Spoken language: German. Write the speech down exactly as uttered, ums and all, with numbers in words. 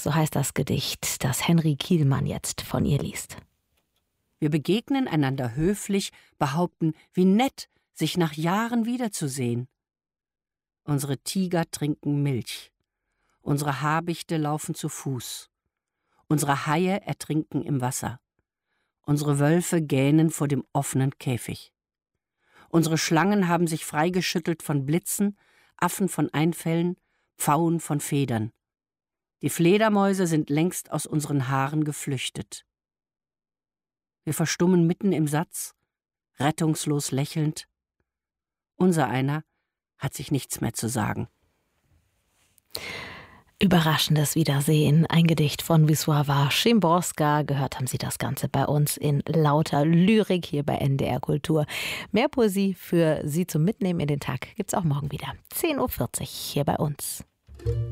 so heißt das Gedicht, das Henry Kielmann jetzt von ihr liest. Wir begegnen einander höflich, behaupten, wie nett, sich nach Jahren wiederzusehen. Unsere Tiger trinken Milch. Unsere Habichte laufen zu Fuß. Unsere Haie ertrinken im Wasser. Unsere Wölfe gähnen vor dem offenen Käfig. Unsere Schlangen haben sich freigeschüttelt von Blitzen, Affen von Einfällen, Pfauen von Federn. Die Fledermäuse sind längst aus unseren Haaren geflüchtet. Wir verstummen mitten im Satz, rettungslos lächelnd. Unser einer hat sich nichts mehr zu sagen. Überraschendes Wiedersehen, ein Gedicht von Wisława Szymborska. Gehört haben Sie das Ganze bei uns in lauter Lyrik hier bei N D R Kultur. Mehr Poesie für Sie zum Mitnehmen in den Tag gibt's auch morgen wieder. zehn Uhr vierzig hier bei uns.